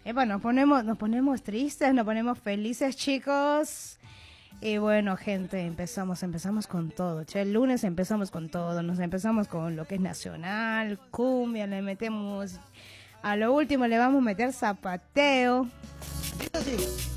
Epa, nos ponemos tristes, nos ponemos felices, chicos. Y bueno, gente, empezamos con todo. Che, el lunes empezamos con todo. Nos empezamos con lo que es nacional, cumbia, le metemos... A lo último le vamos a meter zapateo. Eso sí.